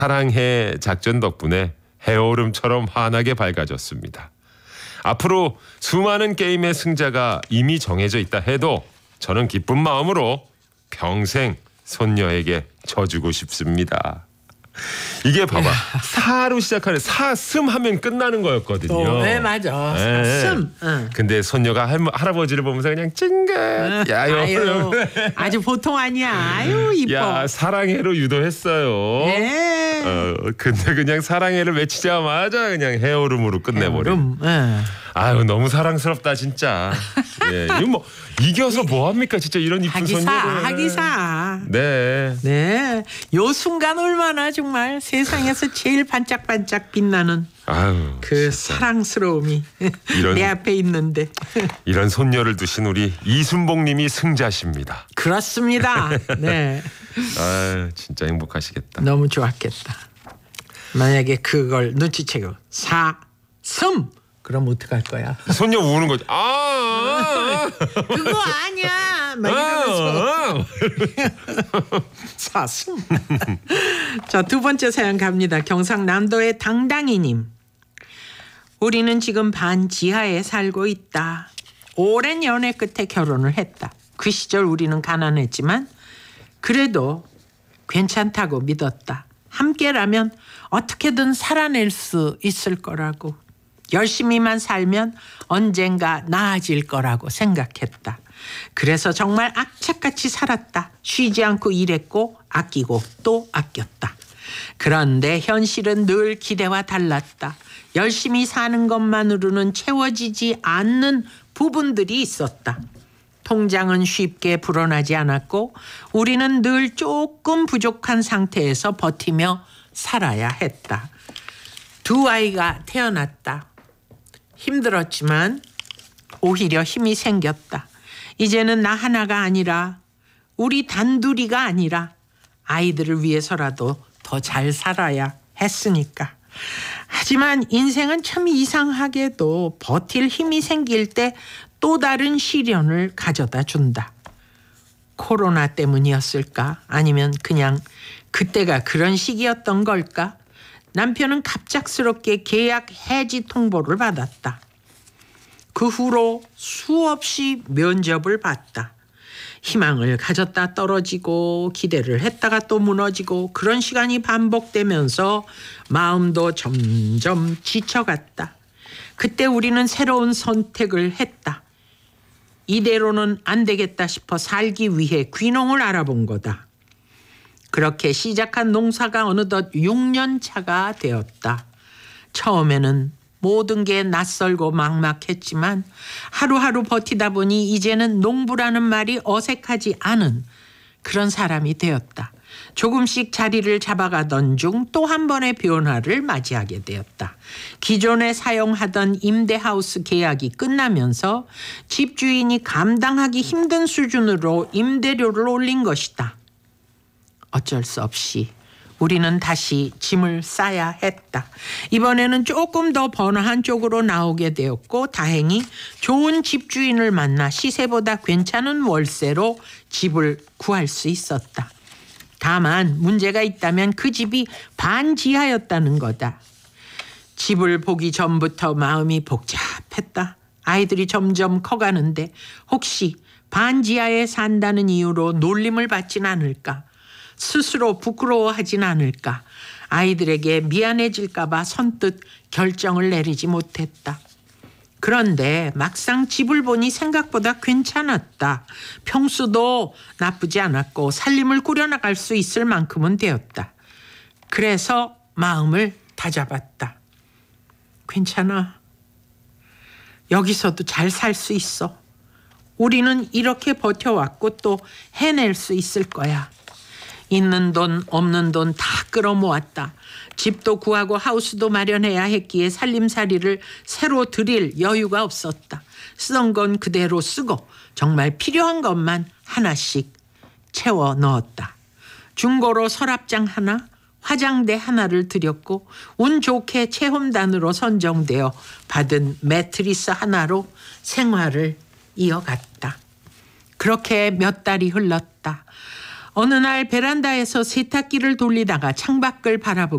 사랑해 작전 덕분에 해오름처럼 환하게 밝아졌습니다. 앞으로 수많은 게임의 승자가 이미 정해져 있다 해도 저는 기쁜 마음으로 평생 손녀에게 져주고 싶습니다. 이게 봐봐. 사로 시작하는 사슴 하면 끝나는 거였거든요. 네, 맞아. 네. 사슴. 응. 근데 손녀가 할아버지를 보면서 그냥 찡긋. 아유, 아주 보통 아니야. 아유 이뻐. 야 사랑해로 유도했어요. 네. 근데 그냥 사랑해를 외치자마자 그냥 해오름으로 끝내버려. 아유 너무 사랑스럽다 진짜. 예, 이거 뭐 이겨서 뭐 합니까 진짜 이런 이쁜 손녀를. 하기사. 네. 네. 요 순간 얼마나 정말 세상에서 제일 반짝반짝 빛나는 아유 그 진짜. 사랑스러움이 이런- 내 앞에 있는데. 이런 손녀를 두신 우리 이순복님이 승자십니다. 그렇습니다. 네. 아 진짜 행복하시겠다. 너무 좋았겠다. 만약에 그걸 눈치채고 사슴 그럼 어떡할 거야? 손녀 우는 거지. 아. 그거 아니야. 막 이러면서 사슴. 자, 두 번째 사연 갑니다. 경상남도의 당당이님. 우리는 지금 반 지하에 살고 있다. 오랜 연애 끝에 결혼을 했다. 그 시절 우리는 가난했지만 그래도 괜찮다고 믿었다. 함께라면 어떻게든 살아낼 수 있을 거라고. 열심히만 살면 언젠가 나아질 거라고 생각했다. 그래서 정말 악착같이 살았다. 쉬지 않고 일했고 아끼고 또 아꼈다. 그런데 현실은 늘 기대와 달랐다. 열심히 사는 것만으로는 채워지지 않는 부분들이 있었다. 통장은 쉽게 불어나지 않았고 우리는 늘 조금 부족한 상태에서 버티며 살아야 했다. 두 아이가 태어났다. 힘들었지만 오히려 힘이 생겼다. 이제는 나 하나가 아니라 우리 단둘이가 아니라 아이들을 위해서라도 더 잘 살아야 했으니까. 하지만 인생은 참 이상하게도 버틸 힘이 생길 때 또 다른 시련을 가져다 준다. 코로나 때문이었을까? 아니면 그냥 그때가 그런 시기였던 걸까? 남편은 갑작스럽게 계약 해지 통보를 받았다. 그 후로 수없이 면접을 봤다. 희망을 가졌다 떨어지고 기대를 했다가 또 무너지고 그런 시간이 반복되면서 마음도 점점 지쳐갔다. 그때 우리는 새로운 선택을 했다. 이대로는 안 되겠다 싶어 살기 위해 귀농을 알아본 거다. 그렇게 시작한 농사가 어느덧 6년 차가 되었다. 처음에는 모든 게 낯설고 막막했지만 하루하루 버티다 보니 이제는 농부라는 말이 어색하지 않은 그런 사람이 되었다. 조금씩 자리를 잡아가던 중 또 한 번의 변화를 맞이하게 되었다. 기존에 사용하던 임대하우스 계약이 끝나면서 집주인이 감당하기 힘든 수준으로 임대료를 올린 것이다. 어쩔 수 없이 우리는 다시 짐을 싸야 했다. 이번에는 조금 더 번화한 쪽으로 나오게 되었고 다행히 좋은 집주인을 만나 시세보다 괜찮은 월세로 집을 구할 수 있었다. 다만 문제가 있다면 그 집이 반지하였다는 거다. 집을 보기 전부터 마음이 복잡했다. 아이들이 점점 커가는데 혹시 반지하에 산다는 이유로 놀림을 받진 않을까? 스스로 부끄러워하진 않을까? 아이들에게 미안해질까 봐 선뜻 결정을 내리지 못했다. 그런데 막상 집을 보니 생각보다 괜찮았다. 평수도 나쁘지 않았고 살림을 꾸려나갈 수 있을 만큼은 되었다. 그래서 마음을 다잡았다. 괜찮아. 여기서도 잘 살 수 있어. 우리는 이렇게 버텨왔고 또 해낼 수 있을 거야. 있는 돈 없는 돈 다 끌어모았다. 집도 구하고 하우스도 마련해야 했기에 살림살이를 새로 드릴 여유가 없었다. 쓰던 건 그대로 쓰고 정말 필요한 것만 하나씩 채워 넣었다. 중고로 서랍장 하나, 화장대 하나를 들였고 운 좋게 체험단으로 선정되어 받은 매트리스 하나로 생활을 이어갔다. 그렇게 몇 달이 흘렀다. 어느 날 베란다에서 세탁기를 돌리다가 창밖을 바라보고